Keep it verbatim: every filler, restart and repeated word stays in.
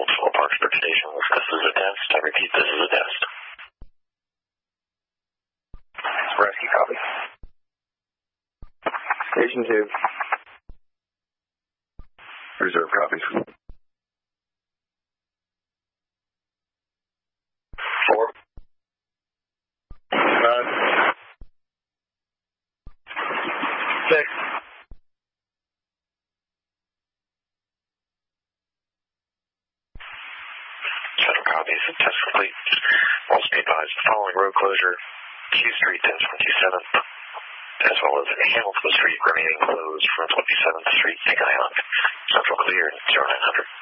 Multiple Parksburg stations. This is a test. I repeat, this is a test. Rescue copy. Station two. Reserve copies. Four. Nine. Six. Federal copies. Test complete. Also be advised the following road closure, Q Street to twenty-seventh, as well as Hamilton Street remaining closed from twenty-seventh Street to Guyana. Central clear, zero nine hundred.